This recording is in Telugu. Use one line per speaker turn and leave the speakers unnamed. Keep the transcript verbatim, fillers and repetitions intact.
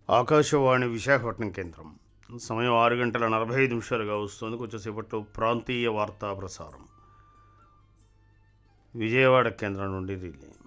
ఆకాశవాణి విశాఖపట్నం కేంద్రం. సమయం ఆరు గంటల నలభై ఐదు నిమిషాలుగా వస్తుంది. కొంచెంసేపట్లో ప్రాంతీయ వార్తా ప్రసారం విజయవాడ కేంద్రం నుండి రిలే.